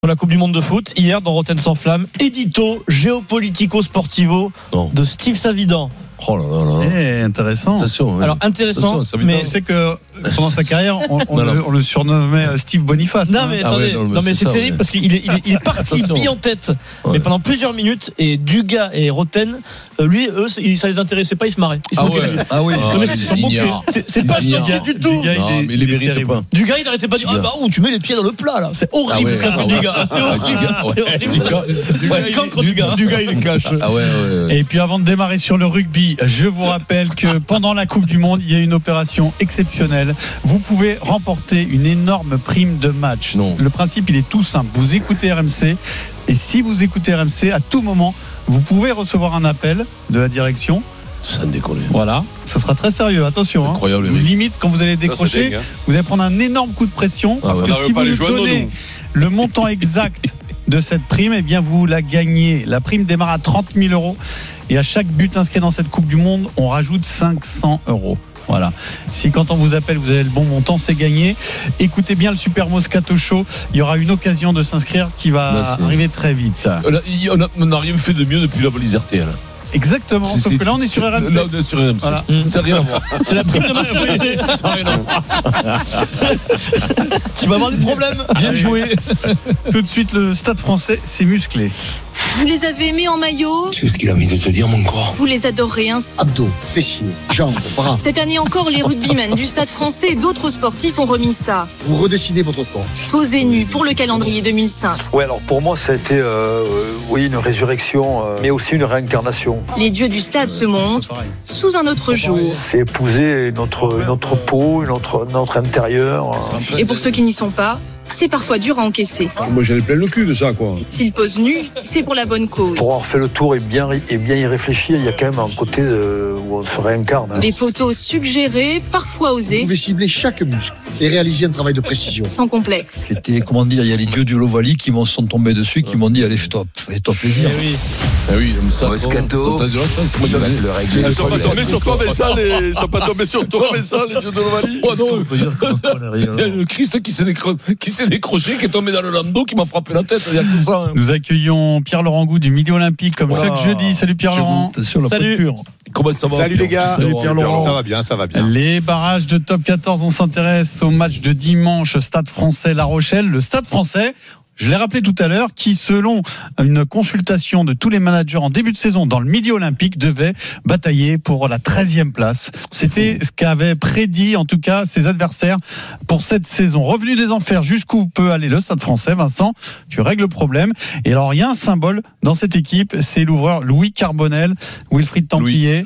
Dans la Coupe du Monde de foot, hier dans Rotten sans flamme, édito géopolitico-sportivo de Steve Savidan. Oh là là là. Intéressant. Attention, Alors intéressant, mais tu sais que pendant sa carrière, on le surnommait Steve Boniface. Non mais attendez, mais c'est terrible parce qu'il est parti bille en tête, mais pendant plusieurs minutes. Et Dugas et Roten, eux, ça les intéressait pas, ils se marraient. C'est pas gentil du tout. Non, mais il les mérite pas. Dugas, il n'arrêtait pas de dire tu mets les pieds dans le plat là. C'est horrible ce qu'a fait Dugas. C'est horrible. Dugas, il les cache. Et puis avant de démarrer sur le rugby, je vous rappelle que pendant la Coupe du Monde, il y a une opération exceptionnelle. Vous pouvez remporter une énorme prime de match. Le principe, il est tout simple. Vous écoutez RMC, et si vous écoutez RMC, à tout moment, vous pouvez recevoir un appel de la direction. Ça déconne. Voilà, ça sera très sérieux. Attention, incroyable, limite quand vous allez décrocher, vous allez prendre un énorme coup de pression parce que si vous nous donnez le montant exact de cette prime, eh bien vous la gagnez. La prime démarre à 30 000 €. Et à chaque but inscrit dans cette Coupe du Monde, on rajoute 500 €. Voilà. Si quand on vous appelle, vous avez le bon montant, c'est gagné. Écoutez bien le Super Moscato Show. Il y aura une occasion de s'inscrire qui va arriver très vite. On n'a rien fait de mieux depuis la valise RTL. Exactement, sauf que là on est sur RMC. Là on est sur RMC. Voilà. Ça n'a rien à voir. C'est la prime de match. Ça n'a rien à voir. Tu vas avoir des problèmes. Bien joué. Tout de suite, le Stade Français, c'est musclé. Vous les avez aimés en maillot? C'est ce qu'il a envie de te dire, mon corps. Vous les adorerez ainsi. Abdos, fessiers, jambes, bras. Cette année encore, les rugbymen du Stade Français et d'autres sportifs ont remis ça. Vous redessinez votre corps. Posez nu pour le calendrier 2005. Ouais, alors pour moi, ça a été une résurrection, mais aussi une réincarnation. Les dieux du stade se montrent sous un autre jour. C'est épouser notre peau, notre intérieur. Et pour ceux qui n'y sont pas, c'est parfois dur à encaisser. Moi, j'en ai plein le cul de ça, quoi. S'ils posent nus, c'est pour la bonne cause. Pour avoir fait le tour et bien y réfléchir, il y a quand même un côté où on se réincarne. Des photos suggérées, parfois osées. Vous pouvez cibler chaque muscle et réaliser un travail de précision. Sans complexe. C'était, il y a les dieux du Lovali qui m'en sont tombés dessus, qui m'ont dit, allez, fais-toi plaisir. Ça, Moscato, t'as de la chance. tu vas te le régler. Ils sont pas tombés sur toi, mais ça, les dieux de l'Ovalie. Oh non, il y a le Christ qui s'est décroché, qui est tombé dans le lambda, qui m'a frappé la tête. Il y a que ça. Nous accueillons Pierre-Laurent Goux du Midi Olympique, comme chaque jeudi. Salut Pierre-Laurent. Salut. Comment ça va? Salut les gars. Salut Pierre-Laurent. Ça va bien. Les barrages de top 14, on s'intéresse au match de dimanche, Stade Français La Rochelle. Le Stade Français, je l'ai rappelé tout à l'heure, qui selon une consultation de tous les managers en début de saison dans le Midi Olympique devait batailler pour la 13e place. C'était ce qu'avaient prédit en tout cas ses adversaires pour cette saison. Revenu des enfers, jusqu'où peut aller le Stade Français? Vincent, tu règles le problème. Et alors il y a un symbole dans cette équipe, c'est l'ouvreur Louis Carbonel, Wilfried Templier.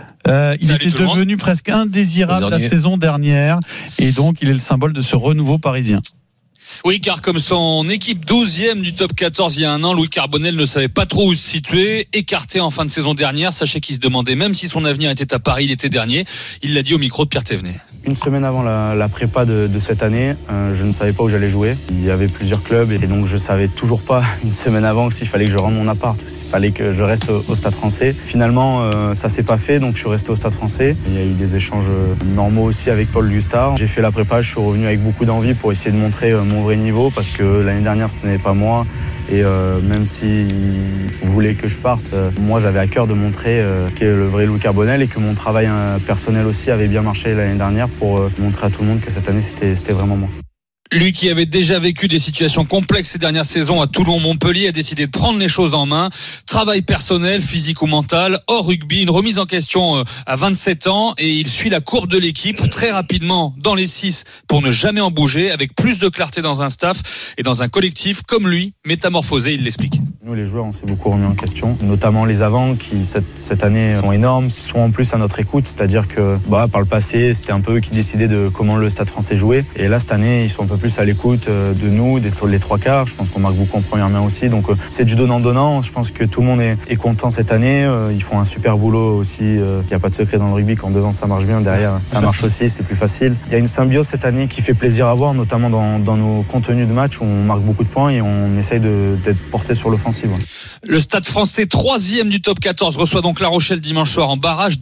Il était devenu presque indésirable la saison dernière et donc il est le symbole de ce renouveau parisien. Oui, car comme son équipe 12e du top 14 il y a un an, Louis Carbonel ne savait pas trop où se situer, écarté en fin de saison dernière. Sachez qu'il se demandait même si son avenir était à Paris l'été dernier. Il l'a dit au micro de Pierre Thévenet. Une semaine avant la prépa de cette année, je ne savais pas où j'allais jouer. Il y avait plusieurs clubs et donc je savais toujours pas une semaine avant s'il fallait que je rende mon appart ou s'il fallait que je reste au Stade Français. Finalement, ça s'est pas fait, donc je suis resté au Stade Français. Il y a eu des échanges normaux aussi avec Paul Gustard. J'ai fait la prépa, je suis revenu avec beaucoup d'envie pour essayer de montrer mon vrai niveau parce que l'année dernière ce n'est pas moi. Et même si vous voulez que je parte, moi j'avais à cœur de montrer qui est le vrai Louis Carbonel et que mon travail personnel aussi avait bien marché l'année dernière pour montrer à tout le monde que cette année c'était vraiment moi. Lui qui avait déjà vécu des situations complexes ces dernières saisons à Toulon-Montpellier a décidé de prendre les choses en main. Travail personnel, physique ou mental, hors rugby, une remise en question à 27 ans et il suit la courbe de l'équipe très rapidement dans les 6 pour ne jamais en bouger, avec plus de clarté dans un staff et dans un collectif comme lui, métamorphosé, il l'explique. Nous les joueurs on s'est beaucoup remis en question, notamment les avants qui cette année sont énormes, sont en plus à notre écoute, c'est-à-dire que par le passé c'était un peu eux qui décidaient de comment le Stade Français jouait et là cette année ils sont un peu plus à l'écoute de nous, les trois quarts. Je pense qu'on marque beaucoup en première main aussi. Donc c'est du donnant-donnant. Je pense que tout le monde est content cette année. Ils font un super boulot aussi. Il n'y a pas de secret dans le rugby. Quand devant ça marche bien, derrière ça marche aussi. C'est plus facile. Il y a une symbiose cette année qui fait plaisir à voir, notamment dans nos contenus de match où on marque beaucoup de points et on essaye d'être porté sur l'offensive. défensive. Ouais. Le Stade Français, 3e du top 14, reçoit donc La Rochelle dimanche soir en barrage.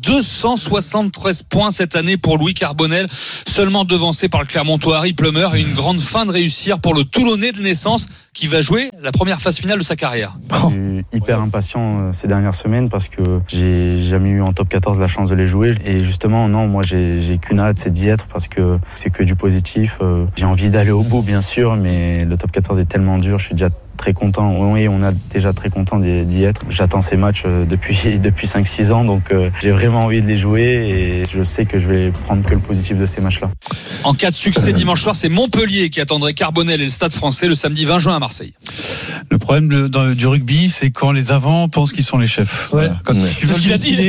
273 points cette année pour Louis Carbonel, seulement devancé par le Clermontois Harry Plummer, et une grande fin de réussir pour le Toulonnais de naissance qui va jouer la première phase finale de sa carrière. Je suis hyper impatient ces dernières semaines parce que j'ai jamais eu en top 14 la chance de les jouer, et justement non, moi j'ai qu'une hâte, c'est d'y être parce que c'est que du positif. J'ai envie d'aller au bout bien sûr, mais le top 14 est tellement dur, je suis déjà très content. Oui, on a déjà très content d'y être. J'attends ces matchs depuis 5-6 ans, donc j'ai vraiment envie de les jouer et je sais que je vais prendre que le positif de ces matchs-là. En cas de succès dimanche soir, c'est Montpellier qui attendrait Carbonel et le Stade Français le samedi 20 juin à Marseille. Le problème du rugby, c'est quand les avants pensent qu'ils sont les chefs. Ouais. Quand c'est ce qu'il a dit.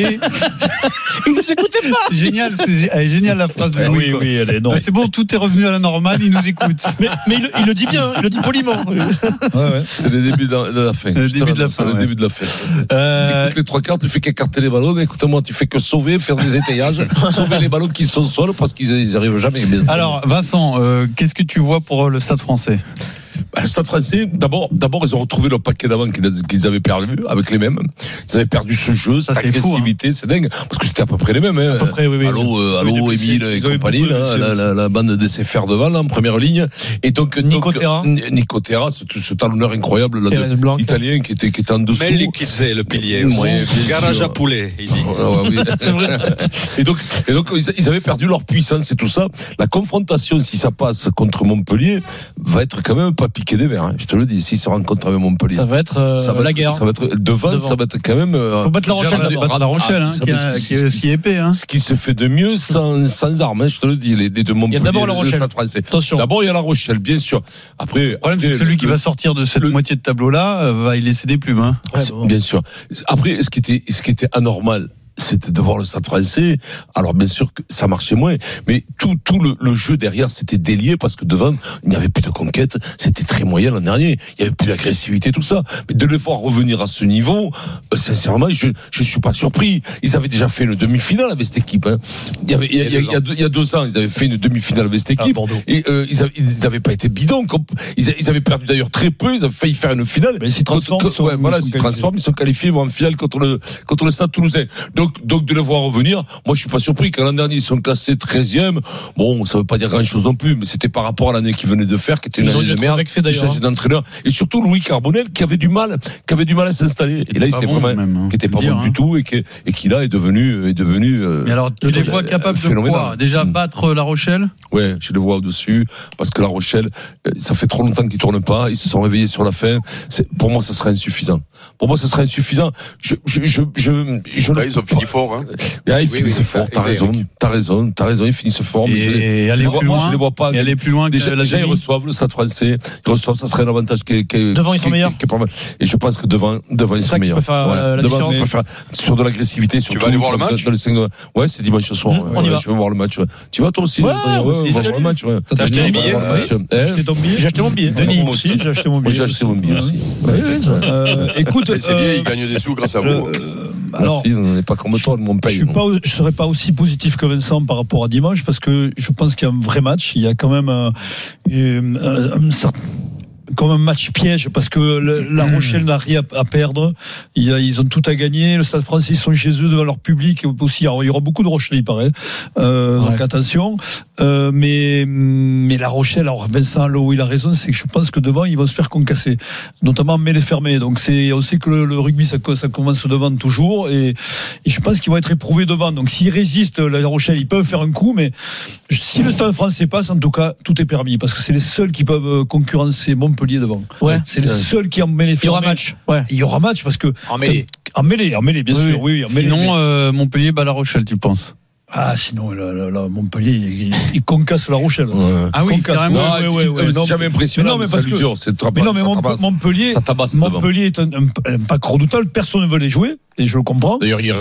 Il nous écoutait pas. C'est génial, elle est géniale la phrase de Louis. Oui, elle est non. C'est bon, tout est revenu à la normale, il nous écoute. Mais il le dit bien, il le dit poliment. Ouais. C'est le début de la fin. Le début de la fin. Le début de la fin. Tu écoutes les trois quarts, tu fais qu'écarter les ballons. Écoute-moi, tu fais que sauver, faire des étayages, sauver les ballons qui sont au sol parce qu'ils arrivent jamais. Alors, Vincent, qu'est-ce que tu vois pour le Stade Français? Le Stade Français, d'abord, ils ont retrouvé le paquet d'avant qu'ils avaient perdu avec les mêmes. Ils avaient perdu ce jeu, cette agressivité, c'est dingue, parce que c'était à peu près les mêmes. Hein. À peu près, oui. Allô, Émile et compagnie, la bande de CFR devant, là, en première ligne. Et donc, Nico Terra, ce talonneur incroyable, l'Italien qui était en dessous. Melikidze, le pilier. Garage à poulet, il dit. Oui. Et donc, ils avaient perdu leur puissance et tout ça. La confrontation, si ça passe contre Montpellier, va être quand même pas piqué des verres, hein. Je te le dis, s'ils se rencontrent avec Montpellier, ça va être la guerre. Ça va être devant. Ça va être quand même. Faut battre La Rochelle, qui est aussi épais. Hein. Ce qui se fait de mieux sans armes, hein, je te le dis, les deux Montpellier. Il y a d'abord La Rochelle. Attention. D'abord il y a La Rochelle, bien sûr. Après, le problème, c'est que celui qui va sortir de cette moitié de tableau-là va y laisser des plumes. Hein. Bien sûr. Après, ce qui était anormal, c'était de voir le Stade Français. Alors bien sûr que ça marchait moins, mais tout le jeu derrière c'était délié parce que devant il n'y avait plus de conquête, c'était très moyen l'an dernier, il n'y avait plus d'agressivité, tout ça. Mais de les voir revenir à ce niveau, sincèrement, je suis pas surpris. Ils avaient déjà fait une demi-finale avec cette équipe. Hein. Il y a 2 ans, ils avaient fait une demi-finale avec cette équipe. Et ils avaient pas été bidons. Ils avaient perdu d'ailleurs très peu. Ils avaient failli faire une finale. Mais ils s'y transforment. Ils sont qualifiés, ils vont en finale contre le Stade Toulousain. Donc de les voir revenir, moi je suis pas surpris. Quand l'an dernier ils sont classés 13e, bon ça veut pas dire grand chose non plus, mais c'était par rapport à l'année qu'ils venaient de faire, qui était une année de merde, changé d'entraîneur, et surtout Louis Carbonel qui avait du mal à s'installer. Et là il s'est vraiment, qui était pas bon du tout, et qui là est devenu. Mais alors tu les vois capables de quoi? Déjà battre La Rochelle? Ouais, je les vois au-dessus, parce que La Rochelle, ça fait trop longtemps qu'ils tournent pas, ils se sont réveillés sur la fin. Pour moi ça serait insuffisant. Ils ont fini fort, hein. Ils finissent fort, t'as raison, ils finissent fort. Et aller plus loin. Déjà, ils reçoivent le Stade Français, ça serait un avantage devant ils sont meilleurs. Et je pense que devant ils sont meilleurs. Devant, ça peut faire sur de l'agressivité. Tu vas aller voir le match? Ouais, c'est dimanche soir. On y va. Je vais voir le match. Tu vas toi aussi? Ouais, on va voir le match. T'as acheté les billets? J'ai acheté mon billet. Denis, moi aussi, j'ai acheté mon billet. J'ai acheté mon billet aussi. Écoute, c'est bien, ils gagnent des sous grâce à vous. Merci, on n'est pas comme toi, on paye. Je serais pas aussi positif que Vincent par rapport à dimanche, parce que je pense qu'il y a un vrai match. Il y a quand même comme un match piège, parce que La Rochelle n'a rien à perdre. Ils ont tout à gagner. Le Stade Français, ils sont chez eux devant leur public aussi. Alors, il y aura beaucoup de Rochelais, il paraît. Donc attention. Mais La Rochelle, alors Vincent Allo, il a raison, c'est que je pense que devant, ils vont se faire concasser, notamment mêlée fermée. Donc on sait que le rugby, ça commence devant toujours, et je pense qu'ils vont être éprouvés devant. Donc s'ils résistent, La Rochelle, ils peuvent faire un coup, mais si le Stade Français passe, en tout cas, tout est permis, parce que c'est les seuls qui peuvent concurrencer Montpellier devant. Ouais. C'est les seuls qui en mêlée fermée. Il y aura match. Ouais. Il y aura match parce que en mêlée, bien sûr. Oui, sinon, Montpellier bat La Rochelle, tu penses? Sinon, Montpellier, il concasse La Rochelle. Ouais. Ah oui, carrément. C'est jamais impressionnant. Mais Montpellier est un pack redoutable. Personne ne veut les jouer. et je le comprends. D'ailleurs, hier,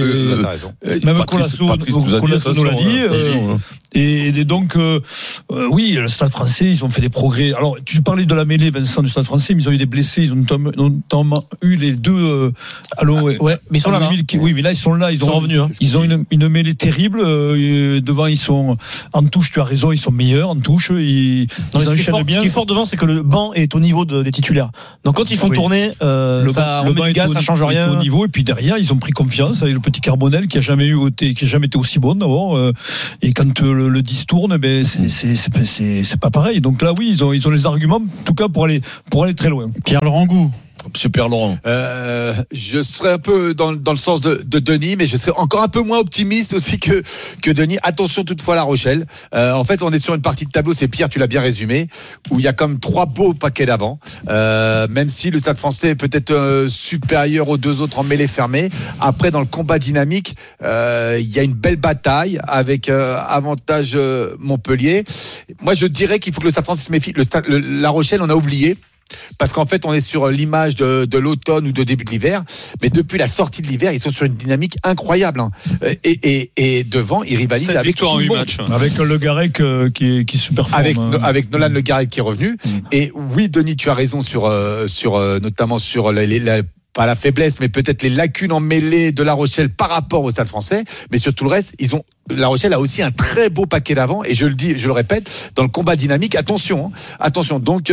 même Colasso nous l'a dit. Et donc, oui, le Stade Français, ils ont fait des progrès. Alors, tu parlais de la mêlée, Vincent, du Stade Français, mais ils ont eu des blessés, ils ont notamment eu les deux. Ouais, mais ils sont là. Oui, mais là, ils sont là, ils sont revenus. Ils ont une mêlée terrible. Devant, ils sont en touche. Tu as raison, ils sont meilleurs en touche. Ils enchaînent bien. Ce qui est fort devant, c'est que le banc est au niveau des titulaires. Donc, quand ils font tourner, ça remet du gaz, ça change rien. Au niveau, et puis derrière, ils ont pris confiance avec le petit Carbonel qui a jamais été aussi bon d'abord. Et quand le 10 tourne, ben c'est pas pareil. Donc là, oui, ils ont les arguments, en tout cas pour aller très loin. Pierre-Laurent Gou. Super Laurent. Je serais un peu dans le sens de Denis, mais je serais encore un peu moins optimiste aussi que Denis. Attention toutefois à La Rochelle. En fait, on est sur une partie de tableau, c'est Pierre, tu l'as bien résumé, où il y a comme 3 beaux paquets d'avant. Même si le Stade Français est peut-être supérieur aux 2 autres en mêlée fermée. Après, dans le combat dynamique, il y a une belle bataille avec avantage Montpellier. Moi, je dirais qu'il faut que le Stade Français se méfie. La Rochelle, on a oublié. Parce qu'en fait, on est sur l'image de l'automne ou de début de l'hiver, mais depuis la sortie de l'hiver, ils sont sur une dynamique incroyable. Hein. Et devant, ils rivalisent avec tout le monde. Matchs. Avec Le Garec qui superforme. Avec Nolan Le Garec qui est revenu. Et oui, Denis, tu as raison sur notamment sur pas la faiblesse, mais peut-être les lacunes en mêlée de La Rochelle par rapport au Stade Français. Mais sur tout le reste, La Rochelle a aussi un très beau paquet d'avant. Et je le répète, dans le combat dynamique, attention. Donc,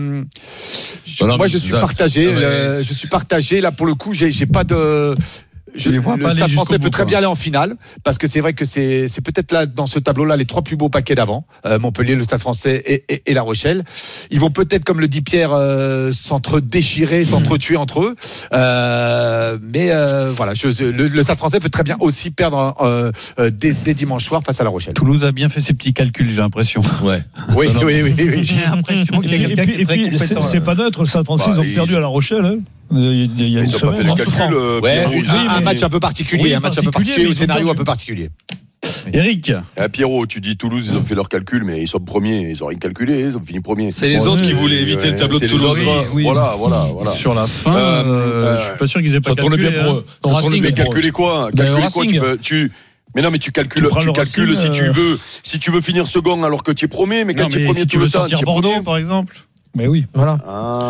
moi, je suis partagé. Je suis partagé. Là, pour le coup, j'ai pas de. Le Stade Français peut très bien aller en finale, parce que c'est vrai que c'est peut-être là, dans ce tableau-là, les 3 plus beaux paquets d'avant. Montpellier, le Stade Français et La Rochelle. Ils vont peut-être, comme le dit Pierre, s'entre-déchirer, s'entre-tuer entre eux. Mais voilà, le Stade Français peut très bien aussi perdre dès dimanche soir face à La Rochelle. Toulouse a bien fait ses petits calculs, j'ai l'impression. Ouais. Oui. J'ai l'impression qu'il y a quelqu'un qui est très compétent. C'est pas neutre, le Stade Français, ils ont perdu à La Rochelle. Hein. Il y a une semaine. Un match un peu particulier, au scénario un peu particulier. Eric. Pierrot, tu dis Toulouse, ils ont fait leur calcul, mais ils sont premiers, ils ont rien calculé, ils ont fini premiers. C'est les autres qui voulaient éviter le tableau de Toulouse. Voilà. Sur la fin, je suis pas sûr qu'ils aient pas calculé. Mais calculer quoi? Mais non, mais tu calcules si tu veux finir second alors que tu es premier, mais quand tu es premier, tu veux sortir Bordeaux, par exemple. Mais oui, voilà.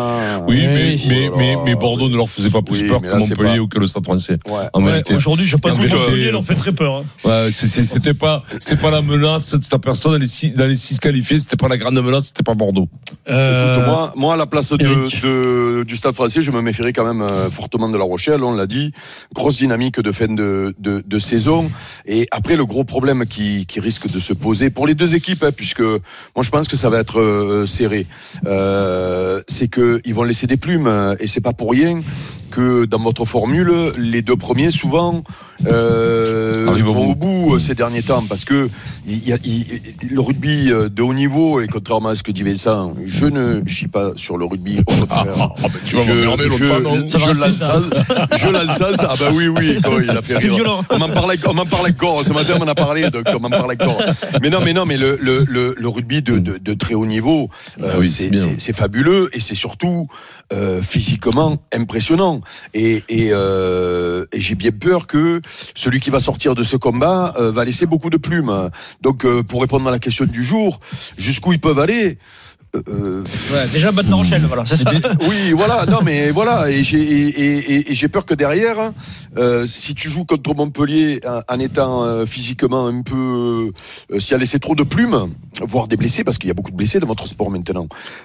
Mais Bordeaux ne leur faisait pas plus peur que Montpellier ou que le Stade Français. En vérité. Aujourd'hui, je pense que Montpellier leur fait très peur. Ouais, c'était pas la menace de ta personne dans les 6 qualifiés, c'était pas la grande menace, c'était pas Bordeaux. Écoute, moi, à la place du Stade Français, je me méfierais quand même fortement de La Rochelle, on l'a dit. Grosse dynamique de fin de saison. Et après, le gros problème qui risque de se poser pour les 2 équipes, puisque moi, je pense que ça va être serré. C'est que ils vont laisser des plumes, et c'est pas pour rien que dans votre formule, les 2 premiers souvent vont au bout ces derniers temps, parce que le rugby de haut niveau, et contrairement à ce que dit Vincent, je ne chie pas sur le rugby. Tu vas m'emmerder l'autre fois, non? Je lance ça. Ah bah oui, il a fait rire. Violent. On m'en parlait avec Gore ce matin, on en a parlé, donc on m'en parlait avec Gore. Mais le rugby de très haut niveau, c'est fabuleux, et c'est surtout physiquement impressionnant. Et j'ai bien peur que celui qui va sortir de ce combat va laisser beaucoup de plumes. Donc, pour répondre à la question du jour, jusqu'où ils peuvent aller? Déjà battre La Rochelle, voilà, c'est ça. Oui, voilà, non mais voilà, et j'ai peur que derrière, si tu joues contre Montpellier en étant physiquement un peu, s'il y a laissé trop de plumes, voire des blessés, parce qu'il y a beaucoup de blessés dans votre sport maintenant,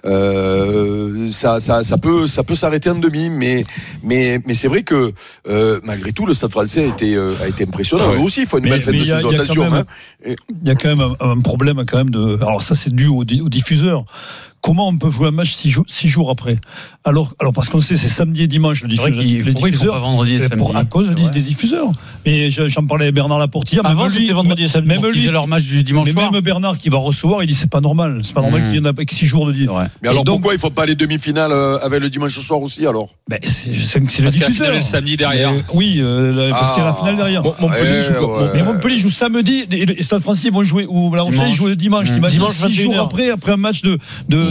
ça peut s'arrêter en demi, mais c'est vrai que malgré tout, le Stade Français a été impressionnant. Eux aussi, il faut une belle fête de saison. Attention, il y a quand même un problème alors ça c'est dû aux diffuseurs. Comment on peut jouer un match 6 jours après? Alors parce qu'on sait, c'est samedi et dimanche le diffuseur. Les diffuseurs, vendredi et samedi, à cause des diffuseurs. Mais j'en parlais à Bernard Laporte hier. Avant, c'était vendredi et samedi. Même lui, leur match du dimanche soir. Même Bernard qui va recevoir, il dit c'est pas normal. C'est pas normal qu'il y en ait avec 6 jours de dire. Mais alors pourquoi il faut pas les demi-finales avec le dimanche soir aussi alors? C'est le diffuseur. Parce qu'il y a la finale le samedi derrière. Oui, parce qu'il y a la finale derrière. Montpellier joue samedi et Stade Français vont jouer, ou La Rochelle joue le dimanche. 6 jours après un match de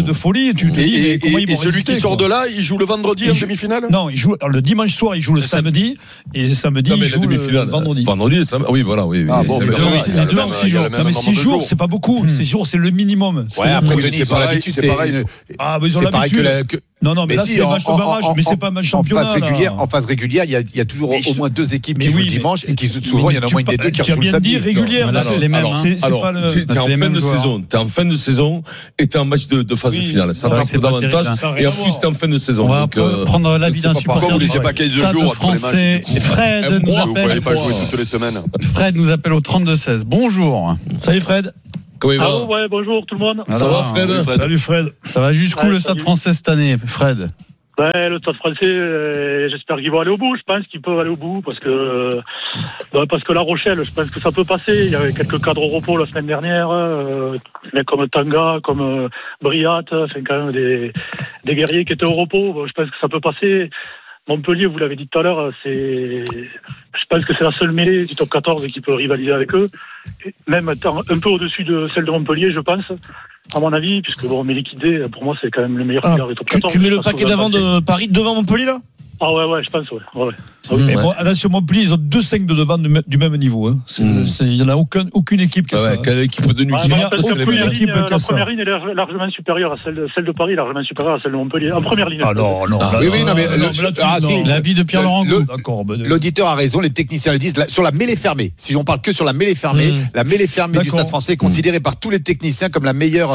de folie. Tu te dis, mais comment ils vont celui résister, qui sort de là, il joue le vendredi en demi-finale? Non, il joue le dimanche soir, il joue le samedi, et samedi, il joue le vendredi. Vendredi, oui, voilà, oui. Les deux en 6 jours. Non, mais 6 jours, c'est pas beaucoup. 6 jours, c'est le minimum. Ouais, après, Denis, ils ont l'habitude, c'est pareil. Ah, mais ils ont l'habitude. Non, mais là, c'est le match de barrage, mais c'est pas un match championnat. En phase régulière, il y a toujours au moins 2 équipes qui jouent le dimanche et qui souvent, il y en a au moins une des deux qui rejouent le samedi. Tu as bien dit régulière, c'est les mêmes. T'es en fin de saison et t'es en match de phase finale. Ça tape davantage. Et en plus, t'es en fin de saison. On va prendre l'avis d'un supporter du Stade Français. Fred nous appelle. Fred nous appelle au 32-16. Bonjour. Salut Fred. Allô, ouais, bonjour tout le monde. Ça va Fred? Salut Fred. Ça va jusqu'où le Stade Français cette année, Fred? Ouais, le Stade Français, j'espère qu'ils vont aller au bout. Je pense qu'ils peuvent aller au bout parce que La Rochelle, je pense que ça peut passer. Il y avait quelques cadres au repos la semaine dernière, mais comme Tanga, comme Briat, enfin quand même des guerriers qui étaient au repos. Je pense que ça peut passer. Montpellier, vous l'avez dit tout à l'heure, je pense que c'est la seule mêlée du top 14 qui peut rivaliser avec eux. Même un peu au-dessus de celle de Montpellier, je pense, à mon avis, puisque Mélikidé, pour moi, c'est quand même le meilleur leader du top 14. Tu mets le paquet d'avant de Paris devant Montpellier, là? Ah ouais, je pense, ouais. Mais bon, attention, Montpellier, ils ont 2-5 de devant du même niveau. Il n'y en a aucune équipe qui a ça. Quelle équipe de nuit? La première ligne est largement supérieure à celle de Paris, largement supérieure à celle de Montpellier. En première ligne. Ah non. L'avis de Pierre-Laurent Gou. L'auditeur a raison, les techniciens le disent. Sur la mêlée fermée, si on parle que sur la mêlée fermée, du Stade Français est considérée par tous les techniciens comme la meilleure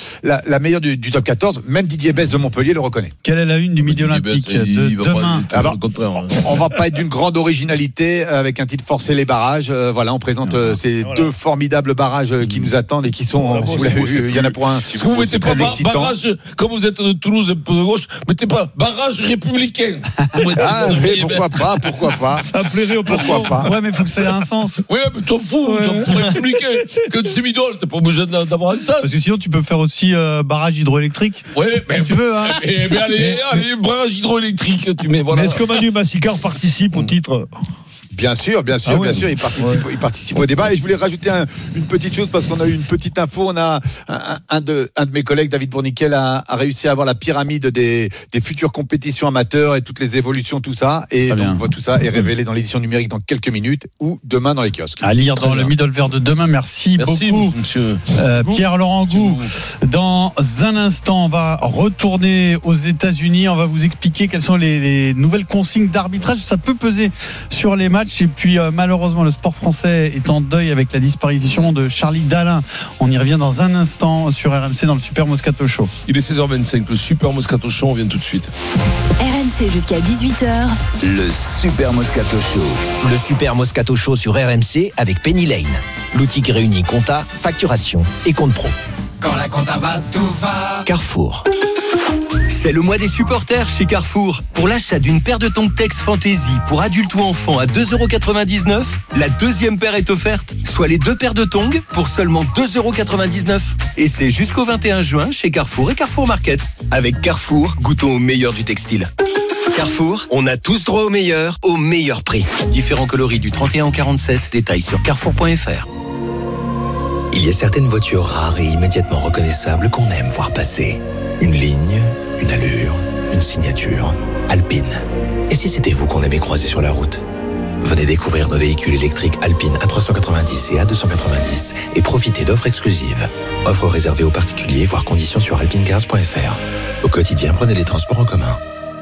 du top 14. Même Didier Besse de Montpellier le reconnaît. Quelle est la une du Midi Olympique de demain? On va pas être d'une grande originalité avec un titre forcé les barrages. On présente ces 2 formidables barrages qui nous attendent et qui sont, si vous l'avez vu, il y en a pour un. Si vous mettez pas barrage, comme vous êtes de Toulouse un peu de gauche, mettez pas barrage républicain. Pourquoi pas. Ça plairait au pourquoi pas. Ouais, mais il faut que ça ait un sens. Ouais, mais t'en fous républicain. Que c'est midol, t'as pas besoin d'avoir un sens. Parce que sinon, tu peux faire aussi barrage hydroélectrique. Ouais, mais si tu veux, hein. Mais allez, barrage hydroélectrique, tu mets, voilà. Mais est-ce que Manu Massicard participe au titre? Bien sûr, il participe au débat. Et je voulais rajouter une petite chose parce qu'on a eu une petite info. On a un de mes collègues, David Bourniquel, a réussi à avoir la pyramide des futures compétitions amateurs et toutes les évolutions, tout ça. Et donc tout ça est révélé dans l'édition numérique dans quelques minutes ou demain dans les kiosques. À lire dans le Middle Vert de demain. Merci beaucoup, monsieur Pierre-Laurent Gou. Dans un instant, on va retourner aux États-Unis. On va vous expliquer quelles sont les nouvelles consignes d'arbitrage. Ça peut peser sur les matchs. Et puis malheureusement le sport français est en deuil avec la disparition de Charlie Dalin. On y revient dans un instant sur RMC dans le Super Moscato Show. Il est 16h25, le Super Moscato Show, on vient tout de suite. RMC jusqu'à 18h. Le Super Moscato Show. Le Super Moscato Show sur RMC avec Penny Lane. L'outil qui réunit compta, facturation et compte pro. Quand la compta va, tout va. Carrefour. C'est le mois des supporters chez Carrefour. Pour l'achat d'une paire de tongs Tex Fantasy pour adultes ou enfants à 2,99€, la deuxième paire est offerte, soit les 2 paires de tongs pour seulement 2,99€. Et c'est jusqu'au 21 juin chez Carrefour et Carrefour Market. Avec Carrefour, goûtons au meilleur du textile. Carrefour, on a tous droit au meilleur prix. Différents coloris du 31 au 47, détails sur carrefour.fr. Il y a certaines voitures rares et immédiatement reconnaissables qu'on aime voir passer. Une ligne, une allure, une signature. Alpine. Et si c'était vous qu'on aimait croiser sur la route ? Venez découvrir nos véhicules électriques Alpine A390 et A290 et profitez d'offres exclusives. Offres réservées aux particuliers, voire conditions sur alpinecars.fr. Au quotidien, prenez les transports en commun.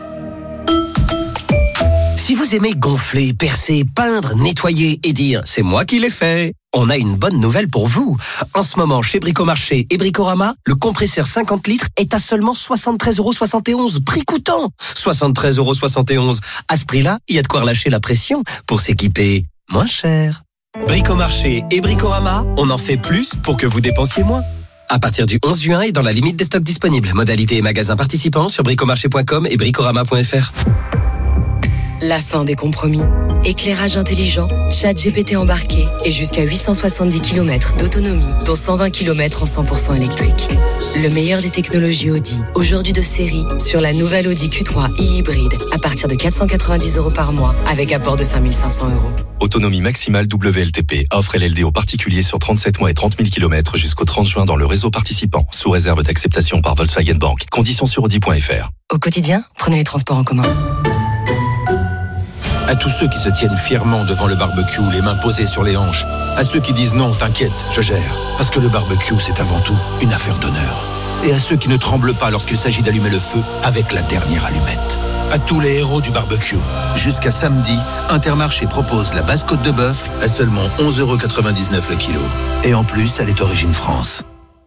Si vous aimez gonfler, percer, peindre, nettoyer et dire « c'est moi qui l'ai fait », on a une bonne nouvelle pour vous. En ce moment, chez Bricomarché et Bricorama, le compresseur 50 litres est à seulement 73,71€. Prix coûtant 73,71€. À ce prix-là, il y a de quoi relâcher la pression pour s'équiper moins cher. Bricomarché et Bricorama, on en fait plus pour que vous dépensiez moins. À partir du 11 juin et dans la limite des stocks disponibles. Modalités et magasins participants sur bricomarché.com et bricorama.fr. la fin des compromis. Éclairage intelligent, chat GPT embarqué et jusqu'à 870 km d'autonomie, dont 120 km en 100% électrique. Le meilleur des technologies Audi, aujourd'hui de série, sur la nouvelle Audi Q3 e-hybride, à partir de 490 € par mois, avec apport de 5 500 €. Autonomie maximale WLTP. Offre LLD aux particuliers sur 37 mois et 30 000 km jusqu'au 30 juin dans le réseau participant, sous réserve d'acceptation par Volkswagen Bank. Conditions sur Audi.fr. Au quotidien, prenez les transports en commun. À tous ceux qui se tiennent fièrement devant le barbecue, les mains posées sur les hanches. À ceux qui disent non, t'inquiète, je gère. Parce que le barbecue, c'est avant tout une affaire d'honneur. Et à ceux qui ne tremblent pas lorsqu'il s'agit d'allumer le feu avec la dernière allumette. À tous les héros du barbecue. Jusqu'à samedi, Intermarché propose la basse côte de bœuf à seulement 11,99 € le kilo. Et en plus, elle est origine France.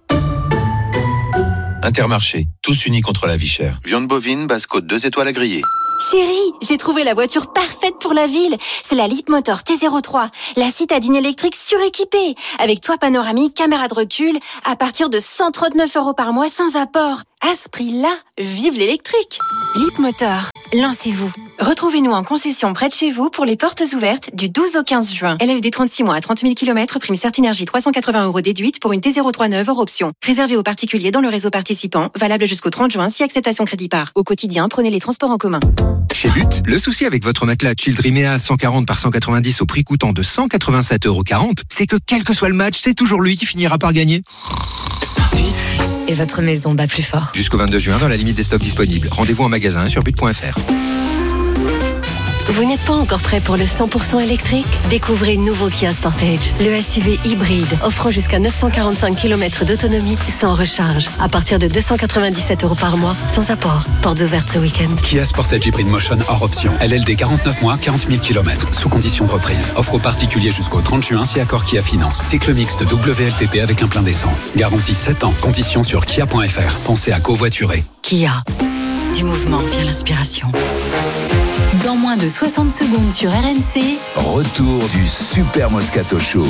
Intermarché, tous unis contre la vie chère. Viande bovine, basse côte 2 étoiles à griller. Chérie, j'ai trouvé la voiture parfaite pour la ville. C'est la Leapmotor T03, la citadine électrique suréquipée, avec toit panoramique, caméra de recul, à partir de 139 € par mois sans apport. À ce prix-là, vive l'électrique. Leapmotor, lancez-vous. Retrouvez-nous en concession près de chez vous pour les portes ouvertes du 12 au 15 juin. LLD 36 mois à 30 000 km, prime Certinergie 380 € déduite pour une T03 neuve hors option. Réservé aux particuliers dans le réseau participant, valable jusqu'au 30 juin si acceptation crédit par. Au quotidien, prenez les transports en commun. Chez But, le souci avec votre matelas Childrimea 140 par 190 au prix coûtant de 187,40 €, c'est que quel que soit le match, c'est toujours lui qui finira par gagner. But, et votre maison bat plus fort. Jusqu'au 22 juin, dans la limite des stocks disponibles. Rendez-vous en magasin sur but.fr. Vous n'êtes pas encore prêt pour le 100% électrique ? Découvrez le nouveau Kia Sportage, le SUV hybride, offrant jusqu'à 945 km d'autonomie sans recharge, à partir de 297 € par mois, sans apport. Portes ouvertes ce week-end. Kia Sportage Hybrid Motion hors option. LLD 49 mois, 40 000 km, sous condition de reprise. Offre aux particuliers jusqu'au 30 juin si accord Kia Finance. Cycle mixte WLTP avec un plein d'essence. Garantie 7 ans. Conditions sur kia.fr. Pensez à covoiturer. Kia. Du mouvement vient l'inspiration. Dans moins de 60 secondes sur RMC, retour du Super Moscato Show.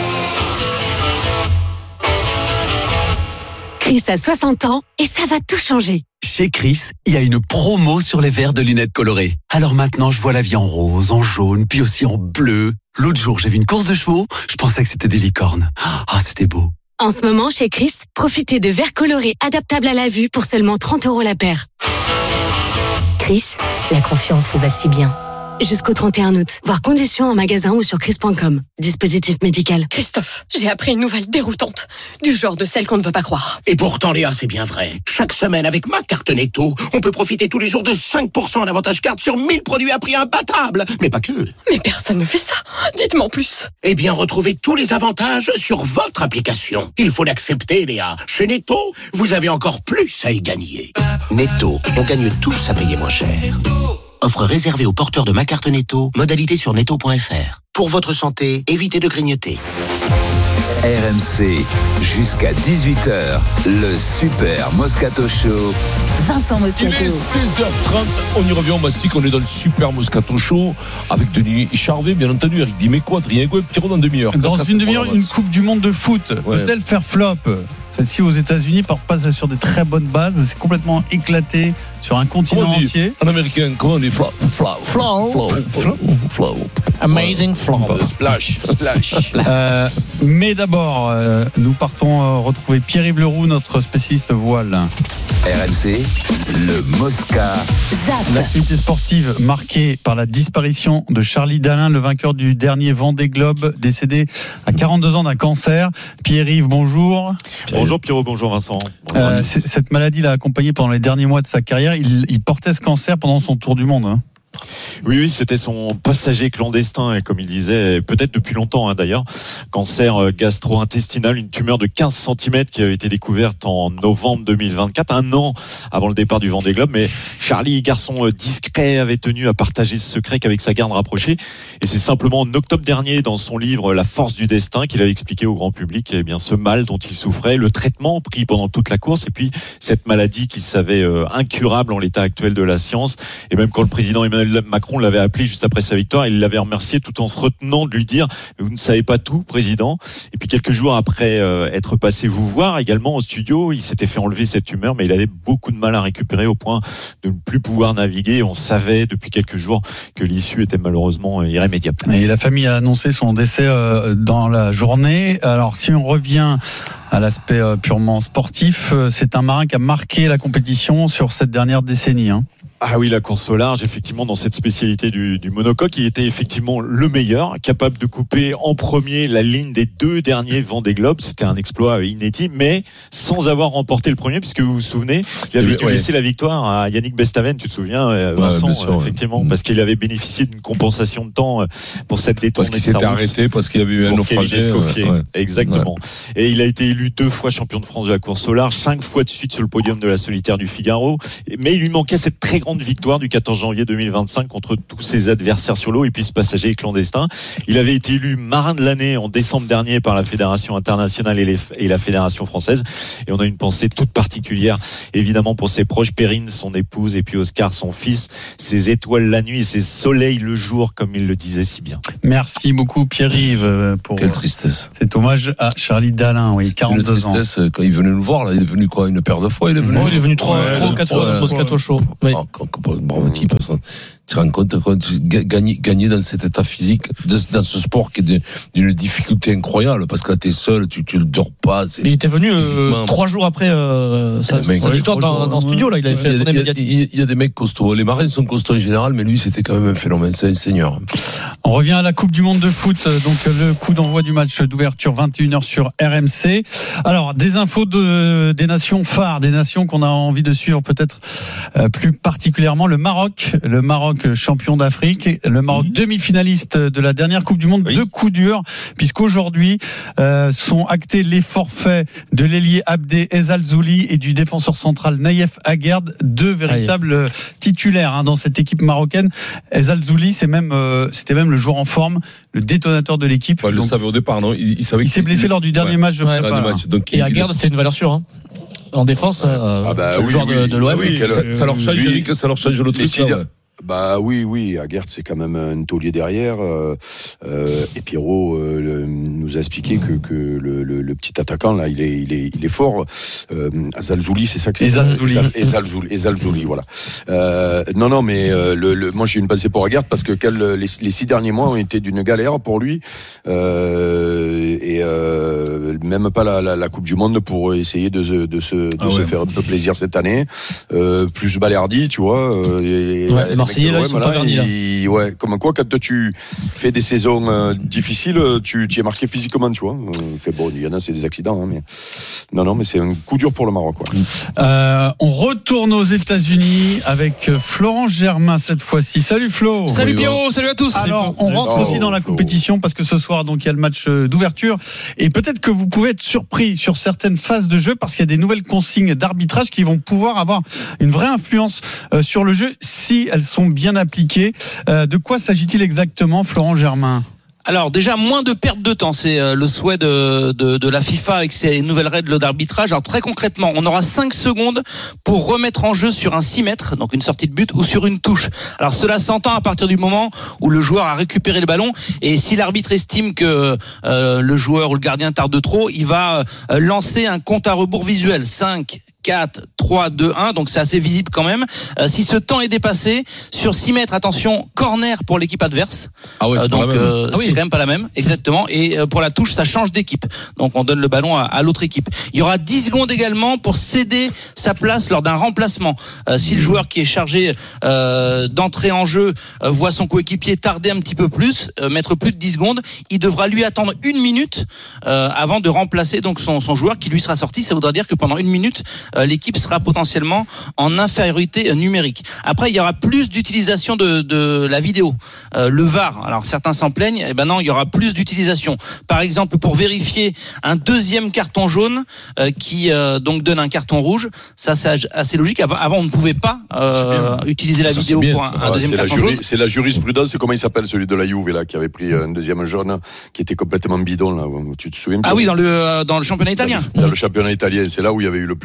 Chris a 60 ans et ça va tout changer. Chez Chris, il y a une promo sur les verres de lunettes colorées. Alors maintenant, je vois la vie en rose, en jaune, puis aussi en bleu. L'autre jour, j'ai vu une course de chevaux, je pensais que c'était des licornes. Ah, c'était beau. En ce moment, chez Chris, profitez de verres colorés adaptables à la vue pour seulement 30 € la paire. Chris, la confiance vous va si bien. Jusqu'au 31 août. Voir conditions en magasin ou sur chris.com. Dispositif médical. Christophe, j'ai appris une nouvelle déroutante. Du genre de celle qu'on ne veut pas croire. Et pourtant, Léa, c'est bien vrai. Chaque semaine, avec ma carte Netto, on peut profiter tous les jours de 5% en avantage carte sur 1000 produits à prix imbattable. Mais pas que. Mais personne ne fait ça. Dites-moi en plus. Eh bien, retrouvez tous les avantages sur votre application. Il faut l'accepter, Léa. Chez Netto, vous avez encore plus à y gagner. Netto, on gagne tous à payer moins cher. Offre réservée aux porteurs de ma carte Netto. Modalité sur netto.fr. Pour votre santé, évitez de grignoter. RMC, jusqu'à 18h, le Super Moscato Show. Vincent Moscato. Il est 16h30, on y revient, on mastique, on est dans le Super Moscato Show avec Denis Charvet, bien entendu, Eric Dimeco, Adrien Gouet, Pierrot dans demi-heure. Dans une demi-heure, une Coupe du Monde de foot. Peut-elle faire flop ? Celle-ci aux États-Unis passe sur des très bonnes bases. C'est complètement éclaté sur un continent entier. En américain, comment on dit flop? Amazing flop. Splash. Mais d'abord, nous partons retrouver Pierre-Yves Leroux, notre spécialiste voile. RMC, le Mosca. L'activité sportive marquée par la disparition de Charlie Dalin, le vainqueur du dernier Vendée Globe, décédé à 42 ans d'un cancer. Pierre-Yves, bonjour. Bonjour Pierrot, bonjour Vincent. Cette maladie l'a accompagné pendant les derniers mois de sa carrière. Il portait ce cancer pendant son tour du monde. Hein. Oui, c'était son passager clandestin, et comme il disait, peut-être depuis longtemps d'ailleurs, cancer gastro-intestinal, une tumeur de 15 cm qui avait été découverte en novembre 2024, un an avant le départ du Vendée Globe. Mais Charlie, garçon discret, avait tenu à partager ce secret qu'avec sa garde rapprochée. Et c'est simplement en octobre dernier, dans son livre La force du destin, qu'il avait expliqué au grand public ce mal dont il souffrait, le traitement pris pendant toute la course, et puis cette maladie qu'il savait incurable en l'état actuel de la science. Et même quand le président Emmanuel Macron Macron l'avait appelé juste après sa victoire, il l'avait remercié tout en se retenant de lui dire vous ne savez pas tout, président. Et puis quelques jours après être passé vous voir également au studio, il s'était fait enlever cette tumeur, mais il avait beaucoup de mal à récupérer au point de ne plus pouvoir naviguer. On savait depuis quelques jours que l'issue était malheureusement irrémédiable. Et la famille a annoncé son décès dans la journée. Alors si on revient à l'aspect purement sportif, c'est un marin qui a marqué la compétition sur cette dernière décennie. Ah oui, la course au large, effectivement, dans cette spécialité du monocoque, il était effectivement le meilleur, capable de couper en premier la ligne des 2 derniers Vendée Globe. C'était un exploit inédit, mais sans avoir remporté le premier, puisque vous vous souvenez, il avait dû laisser la victoire à Yannick Bestaven, tu te souviens, Vincent, sûr, effectivement, parce qu'il avait bénéficié d'une compensation de temps pour cette détournée. Parce qu'il s'était arrêté, parce qu'il y avait eu un naufrage. Exactement. Et il a été élu 2 fois champion de France de la course au large, 5 fois de suite sur le podium de la solitaire du Figaro, mais il lui manquait cette très grande victoire du 14 janvier 2025 contre tous ses adversaires sur l'eau et puis ce passager clandestin. Il avait été élu marin de l'année en décembre dernier par la Fédération internationale et la Fédération française. Et on a une pensée toute particulière, évidemment, pour ses proches, Perrine, son épouse, et puis Oscar, son fils, ses étoiles la nuit et ses soleils le jour, comme il le disait si bien. Merci beaucoup, Pierre-Yves, pour quelle tristesse. Cet hommage à Charlie Dalin, 42 ans. Quand il venait nous voir, là, il est venu quoi, une paire de fois, il est venu. Il est venu 3 ou 4 fois dans Moscato Show. Oui. Bravo type, ça. Tu te rends compte quand tu gagner dans cet état physique, dans ce sport qui est d'une difficulté incroyable, parce que là t'es seul, tu ne dors pas. Il était venu 3 jours après sa victoire dans le studio, là, il avait fait la tournée médiatique. Il y a des mecs costauds. Les marins sont costauds en général, mais lui c'était quand même un phénomène, c'est un seigneur. On revient à la Coupe du Monde de foot, donc le coup d'envoi du match d'ouverture 21h sur RMC. Alors, des infos des nations phares, des nations qu'on a envie de suivre peut-être plus particulièrement. Le Maroc champion d'Afrique, le Maroc demi-finaliste de la dernière Coupe du Monde, 2 coups durs, puisqu'aujourd'hui sont actés les forfaits de l'ailier Abdé Ezzalzouli et du défenseur central Naïef Aguerd, 2 véritables titulaires dans cette équipe marocaine. Ezzalzouli, c'était même le joueur en forme, le détonateur de l'équipe. Il le savait au départ, non? Il s'est blessé lors du dernier match de prépa. Et Aguerd, c'était une valeur sûre. En défense, le joueur de l'OM. Ça leur change le truc. Bah oui, Aguerd c'est quand même un taulier derrière. Et Pierrot nous a expliqué que le petit attaquant là, il est fort. Ezzalzouli, c'est ça que c'est. Ezzalzouli, voilà. Non, mais moi j'ai une pensée pour Aguerd parce que les 6 derniers mois ont été d'une galère pour lui. Et même pas la Coupe du Monde pour essayer de se faire un peu plaisir cette année. Plus Balerdi, tu vois. Marseillais là, ils sont pas vernis là. Comme quoi quand tu fais des saisons difficiles, tu es marqué physiquement, tu vois. Il y en a c'est des accidents, mais mais c'est un coup dur pour le Maroc, quoi. On retourne aux États-Unis avec Florent Germain cette fois-ci. Salut Flo. Salut Pierrot, salut à tous. Alors on rentre aussi dans la compétition parce que ce soir donc il y a le match d'ouverture et peut-être que vous pouvez être surpris sur certaines phases de jeu parce qu'il y a des nouvelles consignes d'arbitrage qui vont pouvoir avoir une vraie influence sur le jeu si elles sont bien appliquées. De quoi s'agit-il exactement, Florent Germain ? Alors déjà, moins de perte de temps, c'est le souhait de la FIFA avec ses nouvelles règles d'arbitrage. Alors très concrètement, on aura 5 secondes pour remettre en jeu sur un 6 mètres, donc une sortie de but, ou sur une touche. Alors cela s'entend à partir du moment où le joueur a récupéré le ballon, et si l'arbitre estime que le joueur ou le gardien tarde trop, il va lancer un compte à rebours visuel. 5, 4, 3, 2, 1, donc c'est assez visible quand même. Si ce temps est dépassé, sur 6 mètres, attention, corner pour l'équipe adverse. Ah ouais, c'est donc c'est quand même pas la même, exactement. Et pour la touche, ça change d'équipe. Donc on donne le ballon à l'autre équipe. Il y aura 10 secondes également pour céder sa place lors d'un remplacement. Si le joueur qui est chargé d'entrer en jeu voit son coéquipier tarder un petit peu plus, mettre plus de 10 secondes, il devra lui attendre 1 minute avant de remplacer donc son joueur qui lui sera sorti. Ça voudra dire que pendant 1 minute, l'équipe sera potentiellement en infériorité numérique. Après, il y aura plus d'utilisation de la vidéo. Le VAR, alors certains s'en plaignent, eh ben non, il y aura plus d'utilisation. Par exemple, pour vérifier un deuxième carton jaune qui donc donne un carton rouge, ça c'est assez logique. Avant, on ne pouvait pas utiliser la vidéo pour un deuxième carton jaune. C'est la jurisprudence, comment il s'appelle celui de la Juve là, qui avait pris un deuxième jaune qui était complètement bidon là. Tu te souviens? Ah oui, dans le championnat italien. Dans le championnat italien, c'est là où il y avait eu le plus gros scandale.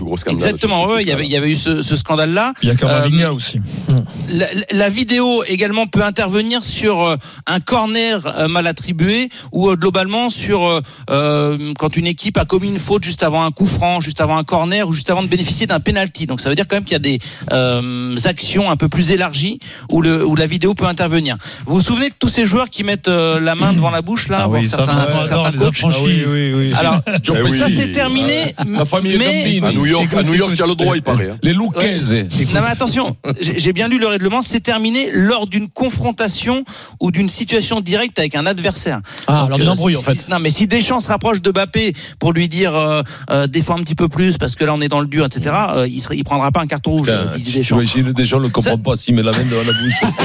Exactement, ouais, il y avait eu ce scandale-là. Il y a Kamavinga aussi. La vidéo également peut intervenir sur un corner mal attribué ou globalement sur quand une équipe a commis une faute juste avant un coup franc, juste avant un corner ou juste avant de bénéficier d'un penalty. Donc ça veut dire quand même qu'il y a des actions un peu plus élargies où la vidéo peut intervenir. Vous vous souvenez de tous ces joueurs qui mettent la main devant la bouche là, certains coachs. Oui. Alors ça c'est terminé. La famille mais à New York, tu as le droit, il paraît. Hein. Les Lucchese. Non mais attention, j'ai bien lu le règlement, c'est terminé lors d'une confrontation ou d'une situation directe avec un adversaire. Alors d'une embrouille en fait. Non mais si Deschamps se rapproche de Mbappé pour lui dire défends un petit peu plus parce que là on est dans le dur, etc. Il prendra pas un carton rouge. J'imagine Deschamps ne comprend pas s'il met la main devant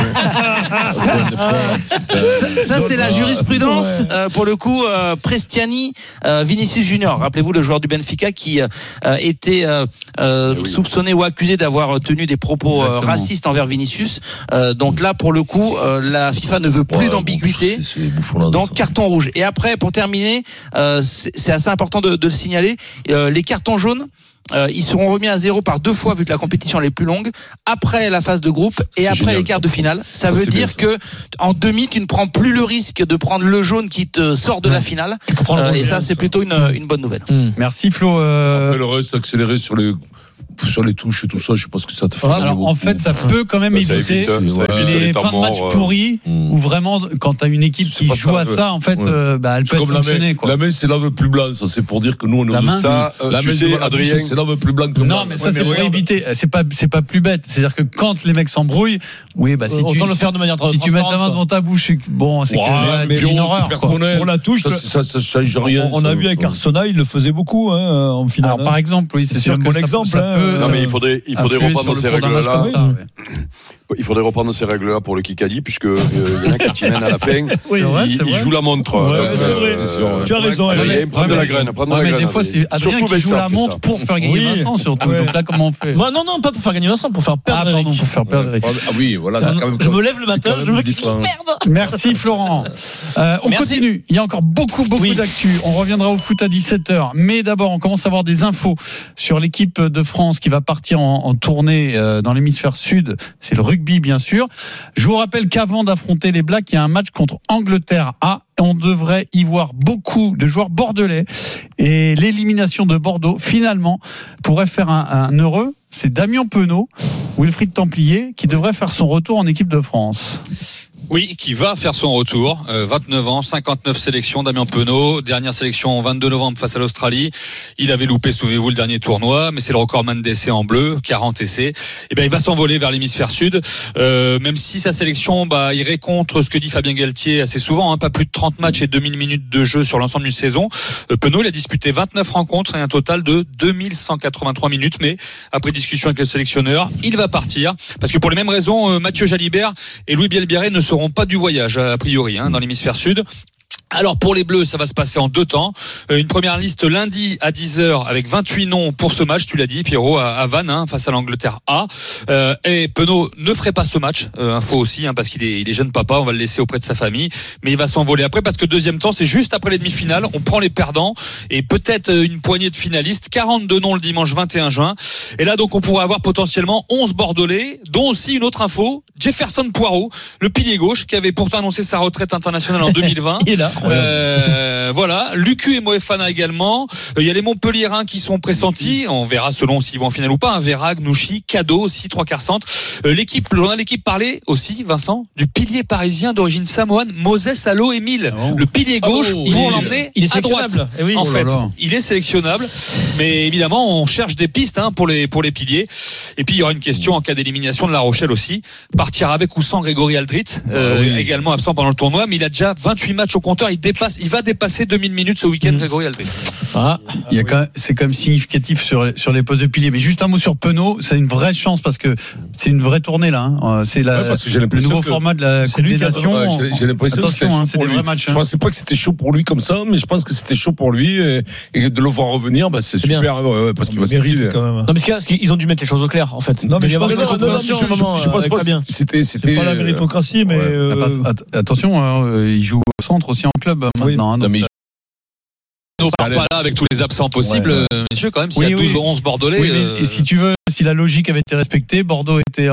la bouche. Ça c'est la jurisprudence pour le coup Prestiani, Vinicius Junior. Rappelez-vous le joueur du Benfica qui était soupçonné ou accusé d'avoir tenu des propos racistes envers Vinicius. Donc là pour le coup la FIFA ne veut plus d'ambiguïté. Donc carton rouge. Et après pour terminer, c'est assez important de le signaler, les cartons jaunes. Ils seront remis à 0 par 2 fois vu que la compétition est plus longue après la phase de groupe et après génial, les quarts de finale. Ça veut dire que en demi tu ne prends plus le risque de prendre le jaune qui te sort de la finale et ça c'est plutôt une bonne nouvelle. Merci Flo. Après le reste accéléré sur les touches et tout ça, je sais pas ce que ça te fait. Alors, en fait, ça peut quand même éviter les fins de match pourris où vraiment, quand tu as une équipe qui joue à ça, en fait, elle peut être sanctionnée. La main, c'est l'ave plus blanc. Ça, c'est pour dire que nous, on a ça. La main, Adrien, c'est l'ave plus blanc que non, mais ça, c'est pour éviter. C'est pas plus bête. C'est-à-dire que quand les mecs s'embrouillent, si autant le faire de manière transparente. Si tu mets ta main devant ta bouche, bon, c'est une horreur. Pour la touche, ça change rien. On a vu avec Arsenal, il le faisait beaucoup en finale. Alors, par exemple, oui, c'est sûr que bon exemple. Non, mais il faudrait reprendre ces règles-là. Il faudrait reprendre ces règles-là pour le Kikadi, puisque il y en a qui mènent à la fin. Il joue la montre. Tu as raison. Prendre de la graine. Mais des fois, c'est Adrien qui joue la montre pour faire gagner Vincent, surtout. Donc là, comment on fait? Non, pas pour faire gagner Vincent, pour faire perdre Eric. Pour faire perdre Eric. Ah oui, voilà. Je me lève le matin, je veux qu'il perde. Merci Florent. On continue. Il y a encore beaucoup d'actu. On reviendra au foot à 17h. Mais d'abord, on commence à avoir des infos sur l'équipe de France qui va partir en tournée dans l'hémisphère sud. C'est le rugby, bien sûr. Je vous rappelle qu'avant d'affronter les Blacks, il y a un match contre Angleterre A. On devrait y voir beaucoup de joueurs bordelais. Et l'élimination de Bordeaux, finalement, pourrait faire un heureux. C'est Damien Penaud, Wilfried Templier, qui devrait faire son retour en équipe de France. Oui, qui va faire son retour. 29 ans, 59 sélections, Damien Penaud. Dernière sélection 22 novembre face à l'Australie. Il avait loupé, souvenez-vous, le dernier tournoi, mais c'est le recordman d'essais en bleu, 40 essais. Et ben, il va s'envoler vers l'hémisphère sud. Même si sa sélection, irait contre ce que dit Fabien Galtier assez souvent, pas plus de 30 matchs et 2000 minutes de jeu sur l'ensemble d'une saison. Penaud, il a disputé 29 rencontres et un total de 2183 minutes, mais après discussion avec le sélectionneur, il va partir. Parce que pour les mêmes raisons, Mathieu Jalibert et Louis Bielbiarré ne seront pas du voyage, a priori, dans l'hémisphère sud. Alors pour les Bleus, ça va se passer en 2 temps. Une première liste lundi à 10h avec 28 noms pour ce match, tu l'as dit Pierrot, à Vannes, face à l'Angleterre A. Et Penaud ne ferait pas ce match, info aussi, parce qu'il est jeune papa, on va le laisser auprès de sa famille. Mais il va s'envoler après parce que deuxième temps, c'est juste après les demi-finales, on prend les perdants et peut-être une poignée de finalistes, 42 noms le dimanche 21 juin. Et là donc on pourrait avoir potentiellement 11 Bordelais, dont aussi une autre info, Jefferson Poirot, le pilier gauche qui avait pourtant annoncé sa retraite internationale en 2020. Il est là. Voilà, Lucu et Moefana également. Il y a les Montpelliérains qui sont pressentis. On verra selon s'ils vont en finale ou pas. Vera, Gnouchi, Cadeau aussi, 3/4 centre. Le journal L'équipe parlait aussi, Vincent, du pilier parisien d'origine samoane, Moses Allo Émile. Le pilier gauche pour l'emmener à droite. En fait, il est sélectionnable. Mais évidemment, on cherche des pistes pour les piliers. Et puis il y aura une question en cas d'élimination de La Rochelle aussi. Partir avec ou sans Grégory Aldrit, également absent pendant le tournoi, mais il a déjà 28 matchs au compteur. Il va dépasser 2000 minutes ce week-end, Grégory Aldrit. C'est quand même significatif sur les postes de pilier. Mais juste un mot sur Penaud, c'est une vraie chance parce que c'est une vraie tournée là. C'est le nouveau format de la Coupe des Nations. J'ai l'impression que c'était chaud c'est des vrais matchs. Je pensais pas que c'était chaud pour lui comme ça, mais je pense que c'était chaud pour lui et de le voir revenir, c'est super parce qu'il va s'écrire quand même. Non mais ce qu'ils ont dû mettre les choses au clair en fait. Non mais je pense pas c'était pas la méritocratie, mais attention, il joue au centre aussi en club maintenant. On part pas là avec tous les absents possibles, messieurs, quand même. S'il y a 12 ou 11 Bordelais. Oui, et si tu veux, si la logique avait été respectée, Bordeaux était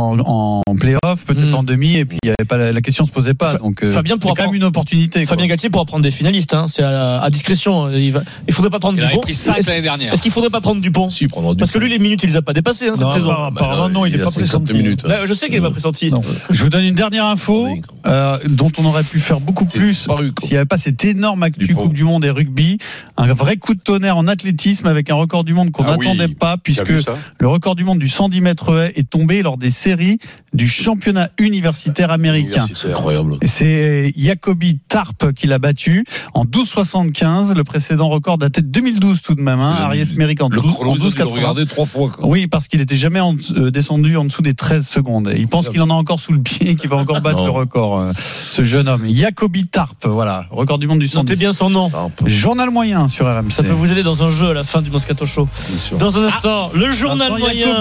en play-off, peut-être en demi, et puis il y avait pas la question se posait pas. Donc, Fabien c'est quand même une opportunité. Fabien Galtier pourra prendre des finalistes. Hein. C'est à discrétion. Il faudrait pas prendre Il Dupont. avait pris 5 l'année dernière. Est-ce qu'il faudrait pas prendre Dupont? Si, prendre Dupont. Parce que lui, les minutes, il les a pas dépassées cette saison. Apparemment, non, il est pas pressenti. Je sais qu'il est pas pressenti. Je vous donne une dernière info dont on aurait pu faire beaucoup plus s'il n'y avait pas cette énorme actu Coupe du Monde et rugby. Un vrai coup de tonnerre en athlétisme avec un record du monde qu'on n'attendait pas, puisque le record du monde du 110 mètres haies est tombé lors des séries du championnat universitaire américain. C'est incroyable. C'est Jacoby Tarp qui l'a battu en 12,75. Le précédent record datait de 2012 tout de même. Ariès Merrick en 12,80. Regardé 3 fois. Oui, parce qu'il n'était jamais descendu en dessous des 13 secondes. Il pense qu'il en a encore sous le pied et qu'il va encore battre le record, ce jeune homme. Jacoby Tarp, voilà, record du monde du 110. Notez bien son nom. Journal moyen sur RMC. Ça peut vous aider dans un jeu à la fin du Moscato Show. Dans un instant, le journal moyen,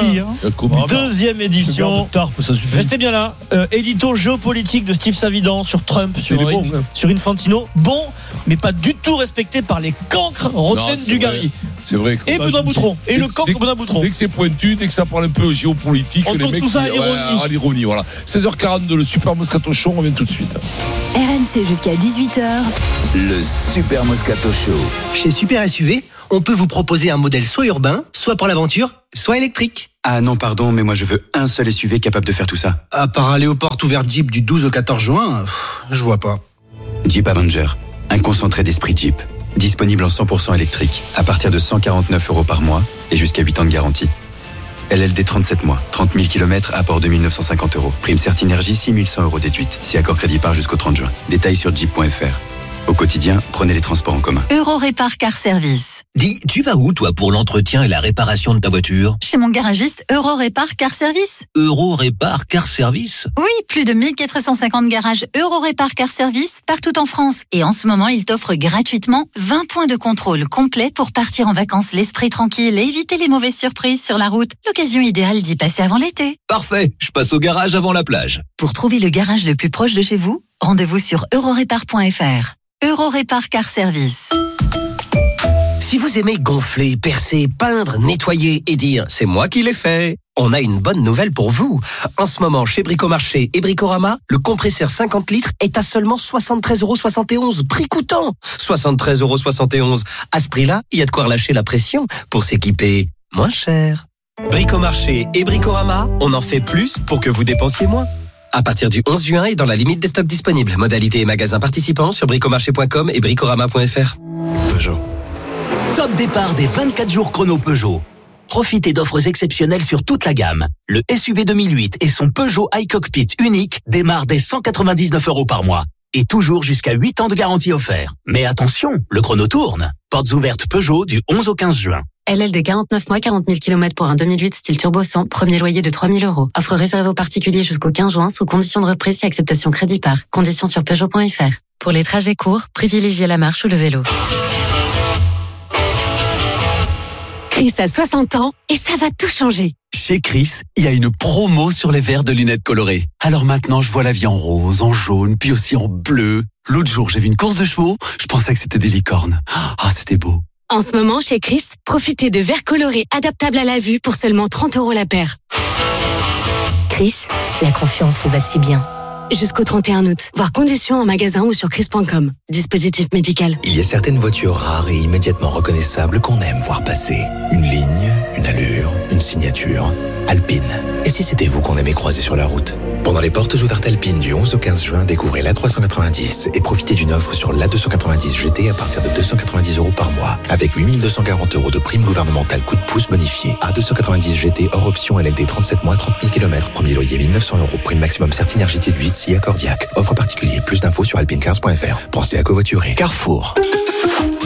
deuxième édition. Tarp, ça suffit. Restez bien là. Édito géopolitique de Steve Savidan sur Trump, sur Infantino. Bon, mais pas du tout respecté par les cancres Roten Dugarry. C'est vrai. Et Benoît Boutron. Et le cancre Benoît Boutron. Dès que c'est pointu, dès que ça parle un peu géopolitique, on tourne tout ça à l'ironie. Voilà. 16h42, le Super Moscato Show, on revient tout de suite. RMC jusqu'à 18h. Le Super Moscato Show. Chez Super SUV, on peut vous proposer un modèle soit urbain, soit pour l'aventure, soit électrique. Ah non, pardon, mais moi je veux un seul SUV capable de faire tout ça. À part aller aux portes ouvertes Jeep du 12 au 14 juin, je vois pas. Jeep Avenger, un concentré d'esprit Jeep. Disponible en 100% électrique, à partir de 149 € par mois et jusqu'à 8 ans de garantie. LLD 37 mois, 30 000 km, apport 2 950 €. Prime Certinergie, 6 100 € déduite, si accord crédit par jusqu'au 30 juin. Détails sur jeep.fr. Au quotidien, prenez les transports en commun. Eurorépar Car Service. Dis, tu vas où toi pour l'entretien et la réparation de ta voiture? Chez mon garagiste Eurorépar Car Service. Eurorépar Car Service? Oui, plus de 1450 garages Eurorépar Car Service partout en France. Et en ce moment, il t'offre gratuitement 20 points de contrôle complet pour partir en vacances l'esprit tranquille et éviter les mauvaises surprises sur la route. L'occasion idéale d'y passer avant l'été. Parfait, je passe au garage avant la plage. Pour trouver le garage le plus proche de chez vous, rendez-vous sur eurorépar.fr. Eurorépar Car Service. Si vous aimez gonfler, percer, peindre, nettoyer et dire « c'est moi qui l'ai fait », on a une bonne nouvelle pour vous. En ce moment, chez Bricomarché et Bricorama, le compresseur 50 litres est à seulement 73,71 €, prix coûtant. 73,71 €. À ce prix-là, il y a de quoi relâcher la pression pour s'équiper moins cher. Bricomarché et Bricorama, on en fait plus pour que vous dépensiez moins. À partir du 11 juin et dans la limite des stocks disponibles. Modalités et magasins participants sur bricomarché.com et bricorama.fr. Peugeot. Top départ des 24 jours chrono Peugeot. Profitez d'offres exceptionnelles sur toute la gamme. Le SUV 2008 et son Peugeot iCockpit unique démarrent dès 199 € par mois. Et toujours jusqu'à 8 ans de garantie offert. Mais attention, le chrono tourne. Portes ouvertes Peugeot du 11 au 15 juin. LLD 49 mois, 40 000 km pour un 2008 style turbo 100, premier loyer de 3 000 €. Offre réservée aux particuliers jusqu'au 15 juin sous condition de reprise et acceptation crédit par. Conditions sur Peugeot.fr. Pour les trajets courts, privilégiez la marche ou le vélo. Chris a 60 ans et ça va tout changer. Chez Chris, il y a une promo sur les verres de lunettes colorées. Alors maintenant, je vois la vie en rose, en jaune, puis aussi en bleu. L'autre jour, j'ai vu une course de chevaux, je pensais que c'était des licornes. Ah, c'était beau. En ce moment, chez Chris, profitez de verres colorés adaptables à la vue pour seulement 30 € la paire. Chris, la confiance vous va si bien. Jusqu'au 31 août. Voir conditions en magasin ou sur chris.com. Dispositif médical. Il y a certaines voitures rares et immédiatement reconnaissables qu'on aime voir passer. Une ligne, une allure, une signature. Alpine. Et si c'était vous qu'on aimait croiser sur la route? Pendant les portes ouvertes Alpine du 11 au 15 juin, découvrez l'A390 et profitez d'une offre sur l'A290 GT à partir de 290 € par mois. Avec 8 240 € de prime gouvernementale coup de pouce bonifié. A290 GT hors option LLD 37 mois, 30 000 km. Premier loyer 1 900 €. Prime maximum Certinergie déduite si accordiaque. Offre particulier. Plus d'infos sur alpinecars.fr. Pensez à covoiturer. Carrefour.